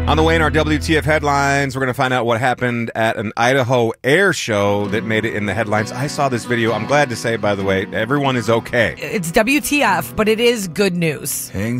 On the way in our WTF headlines, we're going to find out what happened at an Idaho air show that made it in the headlines. I saw this video. I'm glad to say, by the way, everyone is okay. It's WTF, but it is good news.